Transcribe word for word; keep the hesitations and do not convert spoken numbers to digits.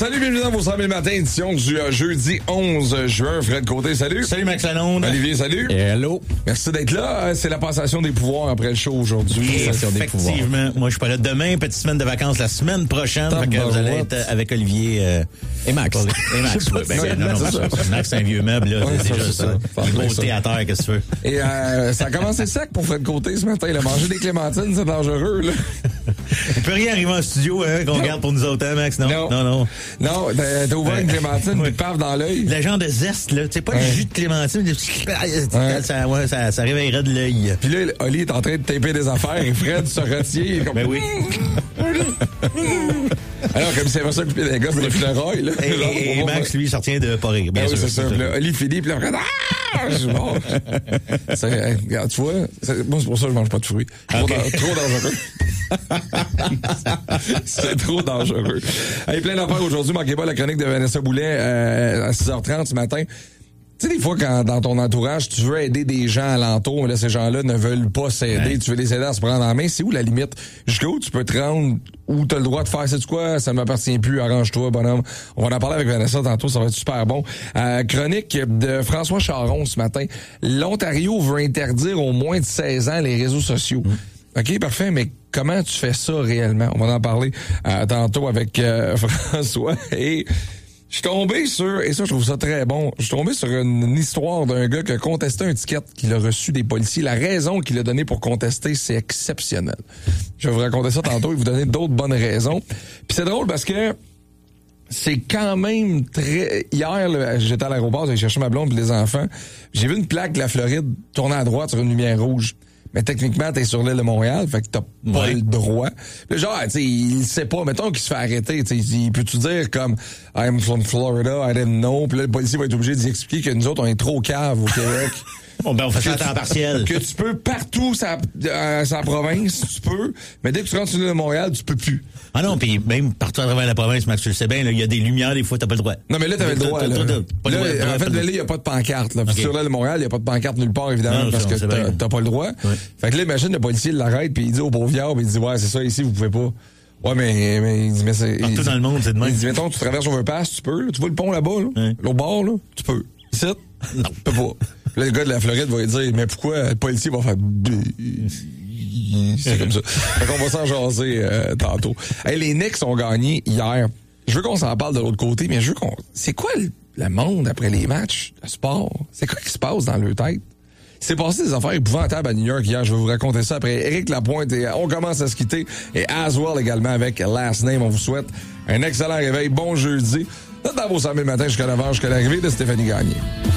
Salut, bienvenue dans vos cent mille matins, édition du euh, jeudi onze juin. Fred Côté, salut. Salut Max Lalonde. Olivier, salut. Et hello. Merci d'être là. C'est la passation des pouvoirs après le show aujourd'hui. Effectivement. Moi, je suis pas là demain. Petite semaine de vacances la semaine prochaine. Fait que vous allez être avec Olivier euh, et Max. Et Max, oui. Ben, ben, non, non, non, Max, Max, c'est un vieux meuble, là. Ouais, c'est ça, déjà c'est ça. ça. Le gros thé à terre, qu'est-ce que tu veux? Et euh, ça a commencé sec pour Fred Côté ce matin. Il a mangé des clémentines, c'est dangereux, là. Il peut rien arriver en studio, hein, qu'on regarde pour nous autres, hein, Max? Non, non, non. Non, non t'as, t'as ouvert une clémentine, ouais. puis paf dans l'œil. Le genre de zeste, là. Tu sais, pas ouais. le jus de clémentine, des petits... ouais. ça, ouais, ça, ça réveillerait de l'œil. Puis là, Oli est en train de taper des affaires et Fred se retient. Comme... Ben oui. Alors, comme si c'est pas ça couper des gars, c'est des fleurailles, là. Et, genre, et, et Max, lui, il s'en tient de pas rire. Ben oui, sûr, c'est ça. ça. Puis là, Oli finit, puis là, Fred, ah! Je mange. C'est, regarde, tu vois, c'est, moi, c'est pour ça que je mange pas de fruits. Trop, okay. da- trop dangereux. C'est trop dangereux. Hey, plein d'affaires aujourd'hui. Manquez pas la chronique de Vanessa Boulet euh, à six heures trente ce matin. Tu sais, des fois, quand dans ton entourage, tu veux aider des gens alentour, mais là, ces gens-là ne veulent pas s'aider, ouais. Tu veux les aider à se prendre en main, c'est où la limite? Jusqu'où tu peux te rendre, où t'as le droit de faire, sais-tu quoi? Ça ne m'appartient plus, arrange-toi, bonhomme. On va en parler avec Vanessa tantôt, ça va être super bon. Euh, chronique de François Charon ce matin. L'Ontario veut interdire aux moins de seize ans les réseaux sociaux. Mmh. OK, parfait, mais comment tu fais ça réellement? On va en parler euh, tantôt avec euh, François. Et je suis tombé sur, et ça je trouve ça très bon, je suis tombé sur une, une histoire d'un gars qui a contesté un ticket qu'il a reçu des policiers. La raison qu'il a donnée pour contester, c'est exceptionnel. Je vais vous raconter ça tantôt et vous donner d'autres bonnes raisons. Puis c'est drôle parce que c'est quand même très... Hier, là, j'étais à l'aéroport, j'allais chercher ma blonde et les enfants. J'ai vu une plaque de la Floride tourner à droite sur une lumière rouge. Mais techniquement, t'es sur l'île de Montréal, fait que t'as pas ouais. le droit. Puis genre, tu sais, il sait pas, mettons qu'il se fait arrêter, tu sais, il peut-tu dire comme « I'm from Florida, I didn't know », puis là, le policier va être obligé d'y expliquer que nous autres, on est trop caves au Québec. Bon, ben, on fait ça à temps partiel. Que tu peux partout, sa, euh, sa province, tu peux, mais dès que tu rentres sur l'île de Montréal, tu peux plus. Ah non, puis même partout à travers la province, Max, tu le sais bien, il y a des lumières, des fois, t'as pas le droit. Non, mais là, t'avais le droit, là. Là, là en fait, là, il y a pas de pancarte, là. Okay. Sur l'île de Montréal, il y a pas de pancarte nulle part, évidemment, non, parce que t'as, t'as pas le droit. Ouais. Fait que là, imagine, le policier l'arrête, puis il dit au pauvre viard, puis il dit, ouais, c'est ça, ici, vous pouvez pas. Ouais, mais, mais, il dit, mais c'est... Partout dans le monde, c'est de même. Il dit, mettons, tu traverses overpass, tu peux, là, tu vois le pont là-bas, là. Ouais. L'autre bord, là, tu peux. Ici, non, tu peux pas. Là, le gars de la Floride va lui dire, mais pourquoi le policier va faire... C'est comme ça. Fait qu'on va s'en jaser euh, tantôt. Hey, les Knicks ont gagné hier. Je veux qu'on s'en parle de l'autre côté, mais je veux qu'on... C'est quoi le, le monde après les matchs de sport? C'est quoi qui se passe dans leur tête? Il s'est passé des affaires épouvantables à New York hier. Je vais vous raconter ça après Éric Lapointe et on commence à se quitter. Et Aswell également avec Last Name. On vous souhaite un excellent réveil. Bon jeudi. Dans vos cent mille matins jusqu'à neuf heures, jusqu'à l'arrivée de Stéphanie Gagné.